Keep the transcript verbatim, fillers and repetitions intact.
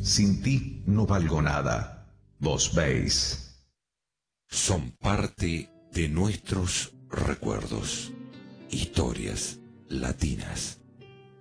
Sin ti no valgo nada. Vos veis. Son parte de nuestros recuerdos. Historias latinas.